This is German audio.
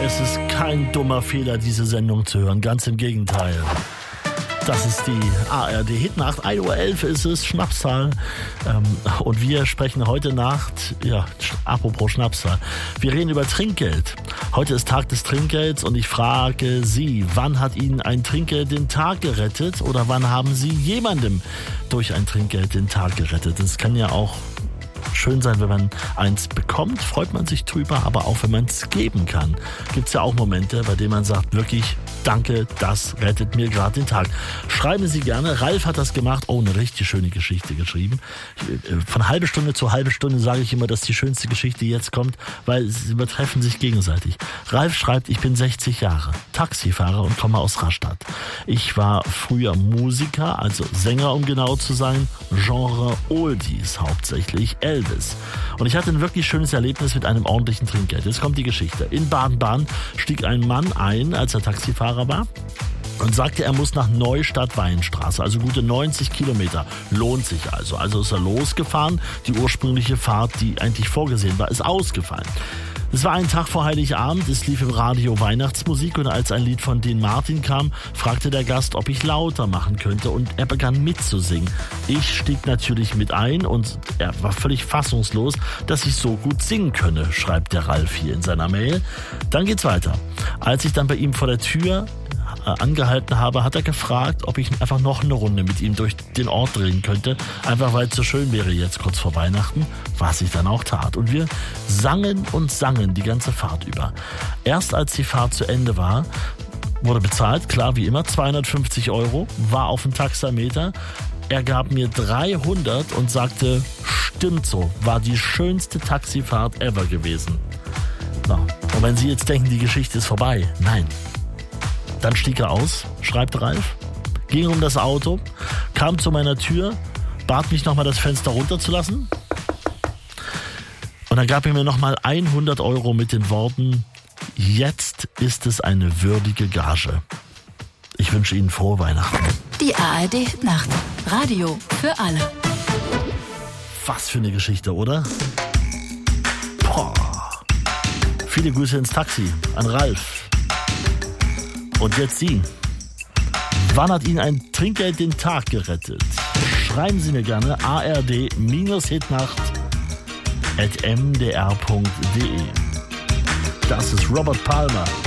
Es ist kein dummer Fehler, diese Sendung zu hören. Ganz im Gegenteil. Das ist die ARD Hitnacht. 1:11 Uhr ist es, Schnapszahl. Und wir sprechen heute Nacht, apropos Schnapszahl, wir reden über Trinkgeld. Heute ist Tag des Trinkgelds und ich frage Sie, wann hat Ihnen ein Trinkgeld den Tag gerettet oder wann haben Sie jemandem durch ein Trinkgeld den Tag gerettet? Das kann ja auch schön sein, wenn man eins bekommt, freut man sich drüber, aber auch wenn man es geben kann. Gibt es ja auch Momente, bei denen man sagt, wirklich, danke, das rettet mir gerade den Tag. Schreiben Sie gerne, Ralf hat das gemacht, eine richtig schöne Geschichte geschrieben. Von halbe Stunde zu halbe Stunde sage ich immer, dass die schönste Geschichte jetzt kommt, weil sie übertreffen sich gegenseitig. Ralf schreibt, ich bin 60 Jahre, Taxifahrer und komme aus Rastatt. Ich war früher Musiker, also Sänger, um genau zu sein, Genre Oldies hauptsächlich, Elvis. Und ich hatte ein wirklich schönes Erlebnis mit einem ordentlichen Trinkgeld. Jetzt kommt die Geschichte. In Baden-Baden stieg ein Mann ein, als er Taxifahrer war, und sagte, er muss nach Neustadt-Weinstraße, also gute 90 Kilometer. Lohnt sich also. Also ist er losgefahren. Die ursprüngliche Fahrt, die eigentlich vorgesehen war, ist ausgefallen. Es war ein Tag vor Heiligabend, es lief im Radio Weihnachtsmusik und als ein Lied von Dean Martin kam, fragte der Gast, ob ich lauter machen könnte und er begann mitzusingen. Ich stieg natürlich mit ein und er war völlig fassungslos, dass ich so gut singen könne, schreibt der Ralf hier in seiner Mail. Dann geht's weiter. Als ich dann bei ihm vor der Tür angehalten habe, hat er gefragt, ob ich einfach noch eine Runde mit ihm durch den Ort drehen könnte, einfach weil es so schön wäre jetzt kurz vor Weihnachten, was ich dann auch tat. Und wir sangen und sangen die ganze Fahrt über. Erst als die Fahrt zu Ende war, wurde bezahlt, klar wie immer, 250 €, war auf dem Taxameter. Er gab mir 300 und sagte, stimmt so, war die schönste Taxifahrt ever gewesen. Und wenn Sie jetzt denken, die Geschichte ist vorbei, nein. Dann stieg er aus, schreibt Ralf, ging um das Auto, kam zu meiner Tür, bat mich nochmal das Fenster runterzulassen und dann gab er mir nochmal 100 € mit den Worten, jetzt ist es eine würdige Gage. Ich wünsche Ihnen frohe Weihnachten. Die ARD Hitnacht. Radio für alle. Was für eine Geschichte, oder? Boah. Viele Grüße ins Taxi an Ralf. Und jetzt Sie. Wann hat Ihnen ein Trinkgeld den Tag gerettet? Schreiben Sie mir gerne ard-hitnacht@mdr.de. Das ist Robert Palmer.